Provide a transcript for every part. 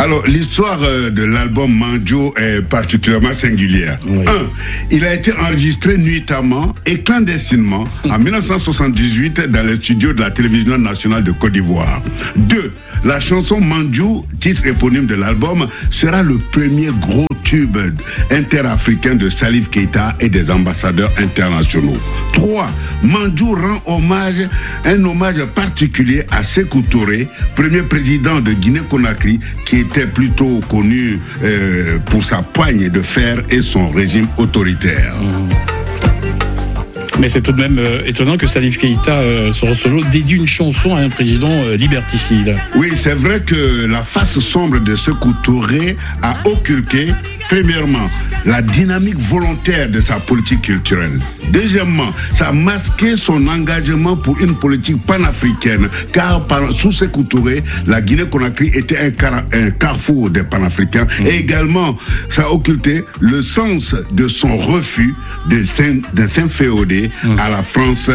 Alors, l'histoire de l'album Manjo est particulièrement singulière. Oui. 1. Il a été enregistré nuitamment et clandestinement en 1978 dans les studios de la télévision nationale de Côte d'Ivoire. 2. La chanson Manjo, titre éponyme de l'album, sera le premier gros tube interafricain de Salif Keïta et des ambassadeurs internationaux. 3. Manjo rend un hommage particulier à Sékou Touré, premier président de Guinée-Conakry, qui était plutôt connu pour sa poigne de fer et son régime autoritaire. Mais c'est tout de même étonnant que Salif Keïta, Soro Solo, dédie une chanson à un président liberticide. Oui, c'est vrai que la face sombre de Sékou Touré a occulté, premièrement, la dynamique volontaire de sa politique culturelle. Deuxièmement, ça a masqué son engagement pour une politique panafricaine, car sous Sékou Touré, la Guinée-Conakry était un carrefour des panafricains. Et également, ça a occulté le sens de son refus de s'inféoder à la France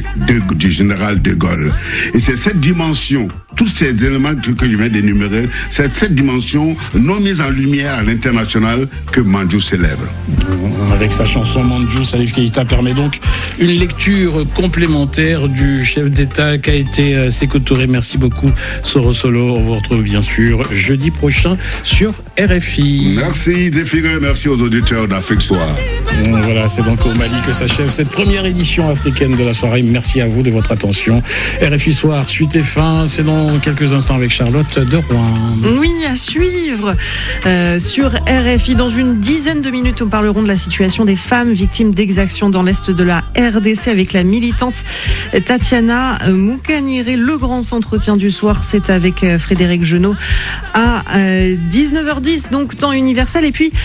du général de Gaulle. Et c'est cette dimension, tous ces éléments que je viens d'énumérer, c'est cette dimension non mise en lumière à l'international que Manjo célèbre. Avec sa chanson Manjo, Salif Keïta permet donc une lecture complémentaire du chef d'État qu'a été Sékou Touré. Merci beaucoup, Soro Solo. On vous retrouve bien sûr jeudi prochain sur RFI. Merci Zéphiré, merci aux auditeurs d'Afrique Soir. Voilà, c'est donc au Mali que s'achève cette première édition africaine de la soirée. Merci à vous de votre attention. RFI Soir, suite et fin, c'est dans quelques instants avec Charlotte de Rouen. Oui, à suivre sur RFI. Dans une dizaine de minutes, nous parlerons de la situation des femmes victimes d'exactions dans l'Est de la RDC avec la militante Tatiana Moukaniré. Le grand entretien du soir, c'est avec Frédéric Genot à 19h10, donc temps universel. Et puis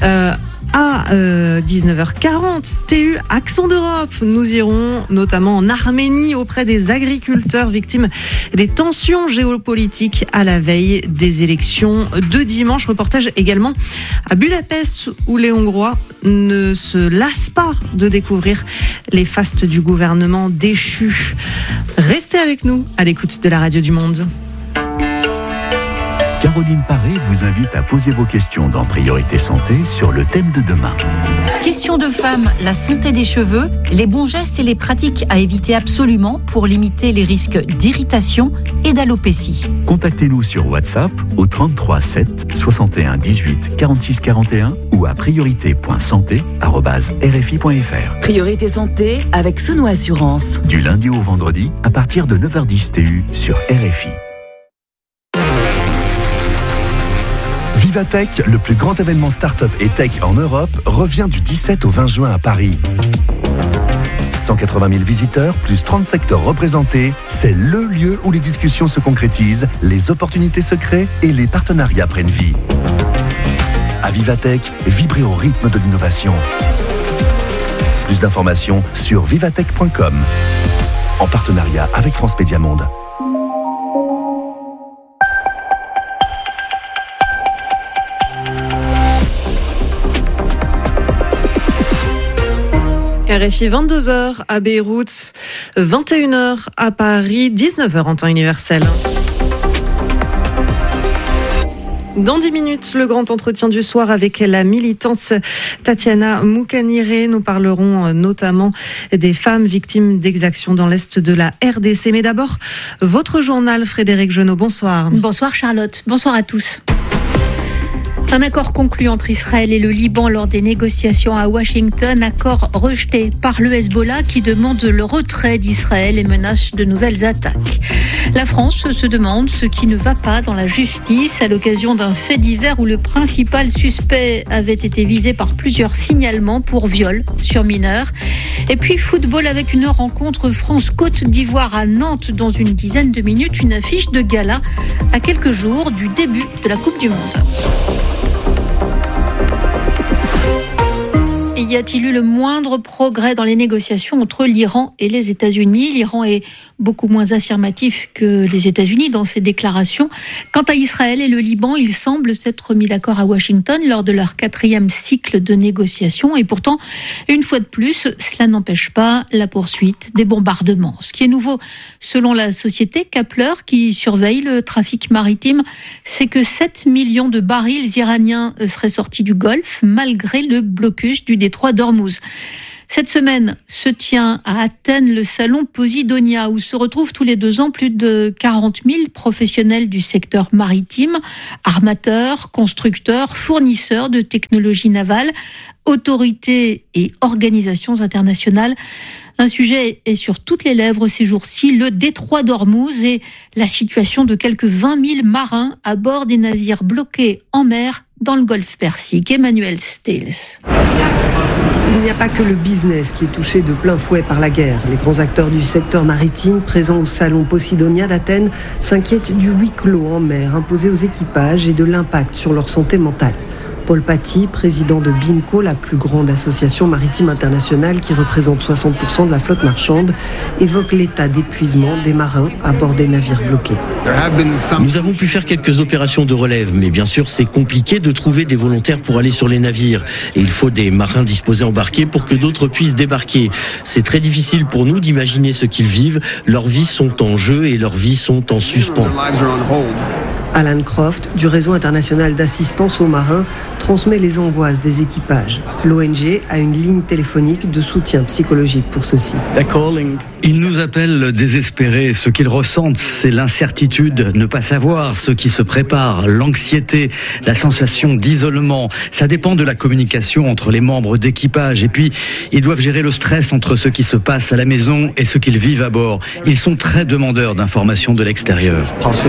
à 19h40, TU Accent d'Europe. Nous irons notamment en Arménie auprès des agriculteurs victimes des tensions géopolitiques à la veille des élections de dimanche. Reportage également à Budapest où les Hongrois ne se lassent pas de découvrir les fastes du gouvernement déchu. Restez avec nous à l'écoute de la Radio du Monde. Caroline Paré vous invite à poser vos questions dans Priorité Santé sur le thème de demain. Question de femme, la santé des cheveux, les bons gestes et les pratiques à éviter absolument pour limiter les risques d'irritation et d'alopécie. Contactez-nous sur WhatsApp au 33 7 61 18 46 41 ou à priorité.santé@rfi.fr. Priorité Santé avec Sono Assurance. Du lundi au vendredi à partir de 9h10 TU sur RFI. Vivatech, le plus grand événement start-up et tech en Europe, revient du 17 au 20 juin à Paris. 180 000 visiteurs, plus 30 secteurs représentés, c'est le lieu où les discussions se concrétisent, les opportunités se créent et les partenariats prennent vie. À Vivatech, vibrez au rythme de l'innovation. Plus d'informations sur vivatech.com, en partenariat avec France Média Monde. RFI 22h à Beyrouth, 21h à Paris, 19h en temps universel. Dans 10 minutes, le grand entretien du soir avec la militante Tatiana Moukaniré. Nous parlerons notamment des femmes victimes d'exactions dans l'Est de la RDC. Mais d'abord, votre journal, Frédéric Genot. Bonsoir. Bonsoir Charlotte. Bonsoir à tous. Un accord conclu entre Israël et le Liban lors des négociations à Washington, accord rejeté par le Hezbollah qui demande le retrait d'Israël et menace de nouvelles attaques. La France se demande ce qui ne va pas dans la justice à l'occasion d'un fait divers où le principal suspect avait été visé par plusieurs signalements pour viol sur mineurs. Et puis football avec une rencontre France-Côte d'Ivoire à Nantes dans une dizaine de minutes, une affiche de gala à quelques jours du début de la Coupe du Monde. Y a-t-il eu le moindre progrès dans les négociations entre l'Iran et les États-Unis ? L'Iran est beaucoup moins affirmatif que les États-Unis dans ses déclarations. Quant à Israël et le Liban, ils semblent s'être mis d'accord à Washington lors de leur 4e cycle de négociations. Et pourtant, une fois de plus, cela n'empêche pas la poursuite des bombardements. Ce qui est nouveau, selon la société Kepler, qui surveille le trafic maritime, c'est que 7 millions de barils iraniens seraient sortis du Golfe malgré le blocus du détroit d'Ormuz. Cette semaine se tient à Athènes le salon Posidonia, où se retrouvent tous les 2 ans plus de 40 000 professionnels du secteur maritime, armateurs, constructeurs, fournisseurs de technologies navales, autorités et organisations internationales. Un sujet est sur toutes les lèvres ces jours-ci, le détroit d'Ormuz et la situation de quelques 20 000 marins à bord des navires bloqués en mer dans le golfe Persique. Emmanuel Stills. Il n'y a pas que le business qui est touché de plein fouet par la guerre. Les grands acteurs du secteur maritime présents au salon Posidonia d'Athènes s'inquiètent du huis clos en mer imposé aux équipages et de l'impact sur leur santé mentale. Paul Paty, président de BIMCO, la plus grande association maritime internationale qui représente 60% de la flotte marchande, évoque l'état d'épuisement des marins à bord des navires bloqués. Nous avons pu faire quelques opérations de relève, mais bien sûr c'est compliqué de trouver des volontaires pour aller sur les navires. Et il faut des marins disposés à embarquer pour que d'autres puissent débarquer. C'est très difficile pour nous d'imaginer ce qu'ils vivent. Leurs vies sont en jeu et leurs vies sont en suspens. Alan Croft, du réseau international d'assistance aux marins, transmet les angoisses des équipages. L'ONG a une ligne téléphonique de soutien psychologique pour ceux-ci. Ils nous appellent désespérés. Ce qu'ils ressentent, c'est l'incertitude, ne pas savoir ce qui se prépare, l'anxiété, la sensation d'isolement. Ça dépend de la communication entre les membres d'équipage. Et puis, ils doivent gérer le stress entre ce qui se passe à la maison et ce qu'ils vivent à bord. Ils sont très demandeurs d'informations de l'extérieur.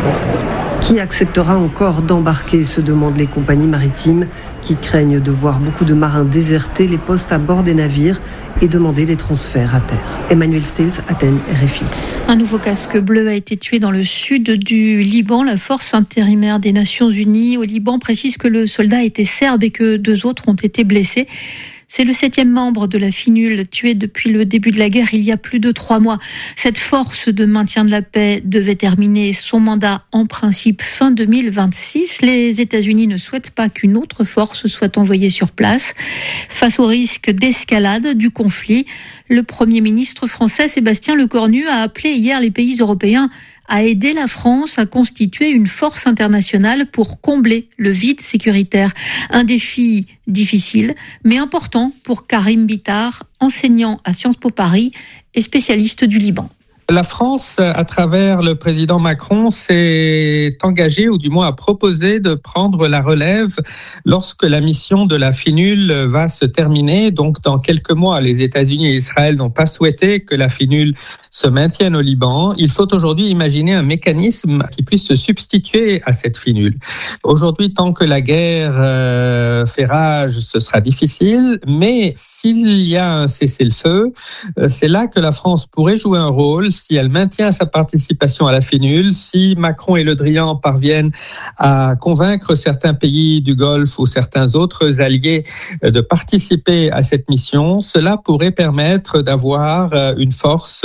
Qui acceptera encore d'embarquer, se demandent les compagnies maritimes qui craignent de voir beaucoup de marins déserter les postes à bord des navires et demander des transferts à terre. Emmanuel Stills, Athènes, RFI. Un nouveau casque bleu a été tué dans le sud du Liban. La force intérimaire des Nations Unies au Liban précise que le soldat était serbe et que 2 autres ont été blessés. C'est le 7e membre de la FINUL tué depuis le début de la guerre il y a plus de 3 mois. Cette force de maintien de la paix devait terminer son mandat en principe fin 2026. Les États-Unis ne souhaitent pas qu'une autre force soit envoyée sur place. Face au risque d'escalade du conflit, le Premier ministre français Sébastien Lecornu a appelé hier les pays européens à aider la France à constituer une force internationale pour combler le vide sécuritaire. Un défi difficile, mais important pour Karim Bitar, enseignant à Sciences Po Paris et spécialiste du Liban. La France, à travers le président Macron, s'est engagée, ou du moins a proposé de prendre la relève lorsque la mission de la FINUL va se terminer. Donc, dans quelques mois, les États-Unis et Israël n'ont pas souhaité que la FINUL se maintienne au Liban. Il faut aujourd'hui imaginer un mécanisme qui puisse se substituer à cette FINUL. Aujourd'hui, tant que la guerre fait rage, ce sera difficile. Mais s'il y a un cessez-le-feu, c'est là que la France pourrait jouer un rôle. Si elle maintient sa participation à la FINUL, si Macron et Le Drian parviennent à convaincre certains pays du Golfe ou certains autres alliés de participer à cette mission, cela pourrait permettre d'avoir une force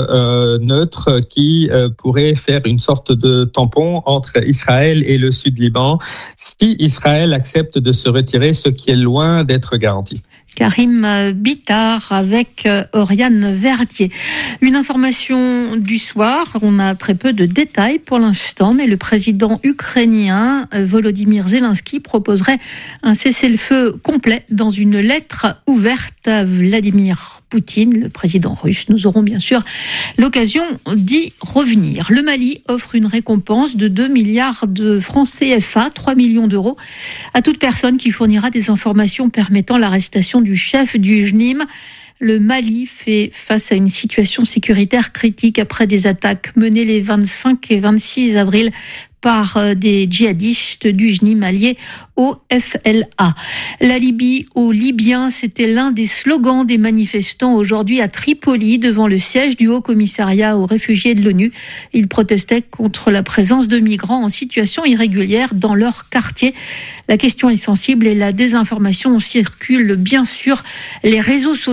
neutre qui pourrait faire une sorte de tampon entre Israël et le Sud-Liban, si Israël accepte de se retirer, ce qui est loin d'être garanti. Karim Bitar avec Oriane Verdier. Une information du soir, on a très peu de détails pour l'instant, mais le président ukrainien Volodymyr Zelensky proposerait un cessez-le-feu complet dans une lettre ouverte à Vladimir Poutine, le président russe. Nous aurons bien sûr l'occasion d'y revenir. Le Mali offre une récompense de 2 milliards de francs CFA, 3 millions d'euros, à toute personne qui fournira des informations permettant l'arrestation du chef du JNIM. Le Mali fait face à une situation sécuritaire critique après des attaques menées les 25 et 26 avril par des djihadistes du JNIM alliés au FLA. La Libye aux Libyens, c'était l'un des slogans des manifestants aujourd'hui à Tripoli devant le siège du Haut-Commissariat aux réfugiés de l'ONU. Ils protestaient contre la présence de migrants en situation irrégulière dans leur quartier. La question est sensible et la désinformation circule bien sur les réseaux sociaux.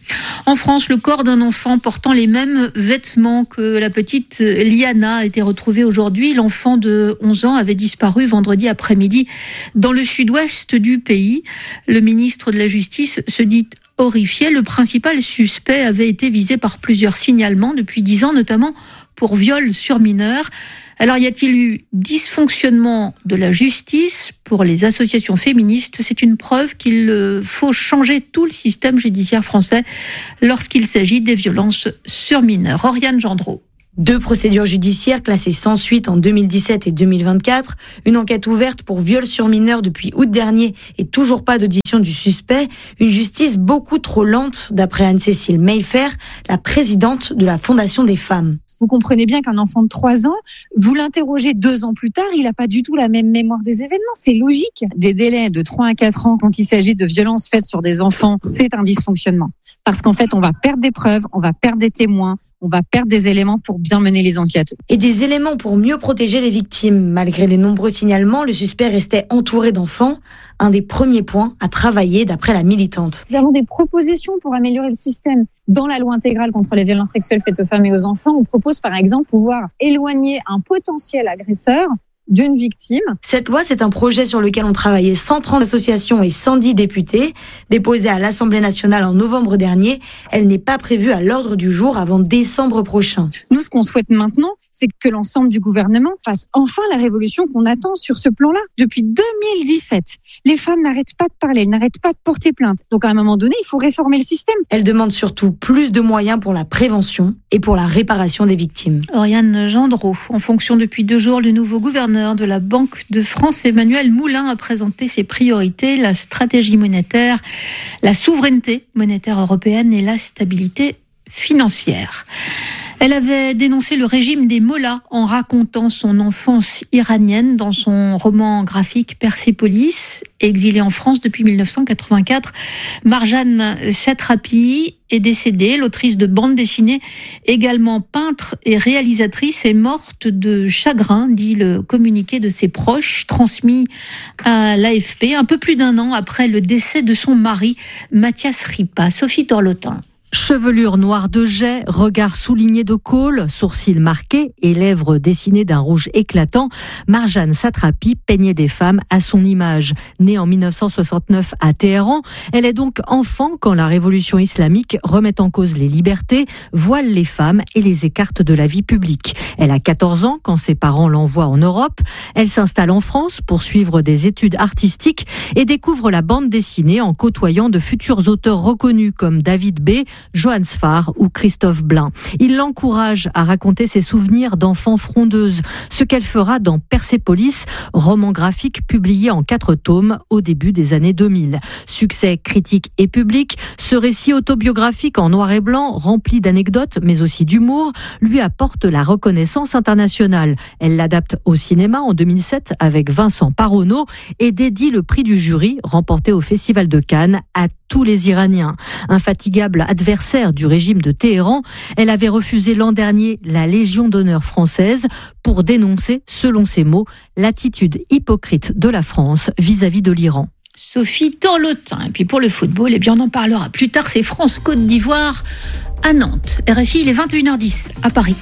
En France, le corps d'un enfant portant les mêmes vêtements que la petite Liana a été retrouvé aujourd'hui. L'enfant de 11 ans avait disparu vendredi après-midi dans le sud-ouest du pays. Le ministre de la Justice se dit horrifié. Le principal suspect avait été visé par plusieurs signalements depuis 10 ans, notamment pour viol sur mineur. Alors, y a-t-il eu dysfonctionnement de la justice pour les associations féministes? C'est une preuve qu'il faut changer tout le système judiciaire français lorsqu'il s'agit des violences sur mineurs. Oriane Gendreau. 2 procédures judiciaires classées sans suite en 2017 et 2024, une enquête ouverte pour viol sur mineur depuis août dernier et toujours pas d'audition du suspect, une justice beaucoup trop lente d'après Anne-Cécile Mayfair, la présidente de la Fondation des femmes. Vous comprenez bien qu'un enfant de 3 ans, vous l'interrogez 2 ans plus tard, il n'a pas du tout la même mémoire des événements. C'est logique. Des délais de 3 à 4 ans quand il s'agit de violences faites sur des enfants, c'est un dysfonctionnement. Parce qu'en fait, on va perdre des preuves, on va perdre des témoins, on va perdre des éléments pour bien mener les enquêtes. Et des éléments pour mieux protéger les victimes. Malgré les nombreux signalements, le suspect restait entouré d'enfants. Un des premiers points à travailler d'après la militante. Nous avons des propositions pour améliorer le système. Dans la loi intégrale contre les violences sexuelles faites aux femmes et aux enfants, on propose par exemple pouvoir éloigner un potentiel agresseur d'une victime. Cette loi, c'est un projet sur lequel ont travaillé 130 associations et 110 députés. Déposée à l'Assemblée nationale en novembre dernier, elle n'est pas prévue à l'ordre du jour avant décembre prochain. Nous, ce qu'on souhaite maintenant, c'est que l'ensemble du gouvernement fasse enfin la révolution qu'on attend sur ce plan-là. Depuis 2017, les femmes n'arrêtent pas de parler, elles n'arrêtent pas de porter plainte. Donc à un moment donné, il faut réformer le système. Elle demande surtout plus de moyens pour la prévention et pour la réparation des victimes. Oriane Gendreau. En fonction depuis 2 jours, le nouveau gouverneur de la Banque de France, Emmanuel Moulin, a présenté ses priorités, la stratégie monétaire, la souveraineté monétaire européenne et la stabilité financière. Elle avait dénoncé le régime des mollahs en racontant son enfance iranienne dans son roman graphique Persépolis, exilée en France depuis 1984. Marjane Satrapi est décédée. L'autrice de bande dessinée, également peintre et réalisatrice, est morte de chagrin, dit le communiqué de ses proches, transmis à l'AFP, un peu plus d'1 an après le décès de son mari, Mathias Ripa. Sophie Torlotin. Chevelure noire de jais, regard souligné de colle, sourcils marqués et lèvres dessinées d'un rouge éclatant, Marjane Satrapi peignait des femmes à son image. Née en 1969 à Téhéran, elle est donc enfant quand la révolution islamique remet en cause les libertés, voile les femmes et les écarte de la vie publique. Elle a 14 ans quand ses parents l'envoient en Europe. Elle s'installe en France pour suivre des études artistiques et découvre la bande dessinée en côtoyant de futurs auteurs reconnus comme David B., Johannes Farr ou Christophe Blain. Il l'encourage à raconter ses souvenirs d'enfant frondeuse, ce qu'elle fera dans Persépolis, roman graphique publié en 4 tomes au début des années 2000. Succès critique et public, ce récit autobiographique en noir et blanc, rempli d'anecdotes mais aussi d'humour, lui apporte la reconnaissance internationale. Elle l'adapte au cinéma en 2007 avec Vincent Paronneau et dédie le prix du jury remporté au Festival de Cannes à tous les Iraniens. Infatigable adversaire du régime de Téhéran, elle avait refusé l'an dernier la Légion d'honneur française pour dénoncer, selon ses mots, l'attitude hypocrite de la France vis-à-vis de l'Iran. Sophie Torlotin. Et puis pour le football, eh bien on en parlera plus tard, c'est France-Côte d'Ivoire à Nantes. RFI, il est 21h10 à Paris.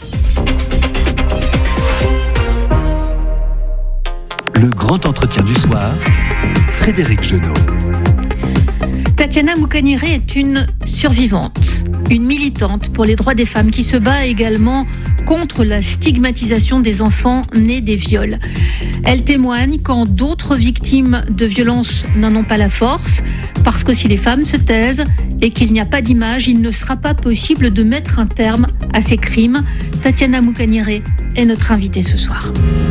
Le grand entretien du soir, Frédéric Genot. Tatiana Moukaniré est une survivante, une militante pour les droits des femmes qui se bat également contre la stigmatisation des enfants nés des viols. Elle témoigne quand d'autres victimes de violences n'en ont pas la force, parce que si les femmes se taisent et qu'il n'y a pas d'image, il ne sera pas possible de mettre un terme à ces crimes. Tatiana Moukaniré est notre invitée ce soir.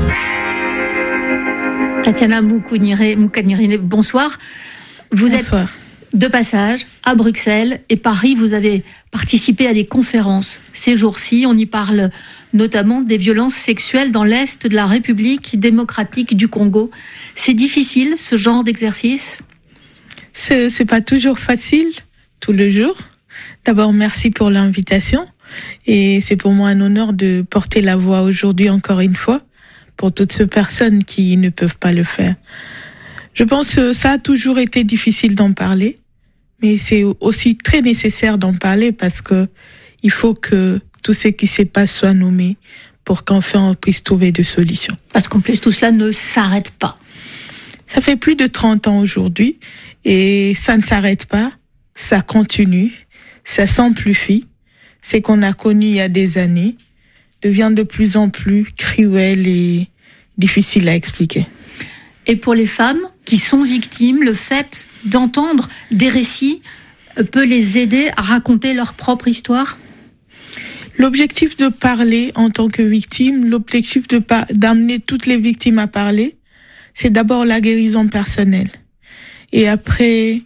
Tatiana Moukaniré, bonsoir. Vous êtes de passage à Bruxelles et Paris. Vous avez participé à des conférences ces jours-ci. On y parle notamment des violences sexuelles dans l'Est de la République démocratique du Congo. C'est difficile, ce genre d'exercice ? C'est pas toujours facile, tout le jour. D'abord, merci pour l'invitation. Et c'est pour moi un honneur de porter la voix aujourd'hui encore une fois pour toutes ces personnes qui ne peuvent pas le faire. Je pense que ça a toujours été difficile d'en parler. Mais c'est aussi très nécessaire d'en parler parce que il faut que tout ce qui se passe soit nommé pour qu'enfin on puisse trouver des solutions. Parce qu'en plus, tout cela ne s'arrête pas. Ça fait plus de 30 ans aujourd'hui et ça ne s'arrête pas, ça continue, ça s'amplifie. Ce qu'on a connu il y a des années devient de plus en plus cruel et difficile à expliquer. Et pour les femmes qui sont victimes, le fait d'entendre des récits peut les aider à raconter leur propre histoire ? L'objectif de parler en tant que victime, l'objectif d'amener toutes les victimes à parler, c'est d'abord la guérison personnelle. Et après,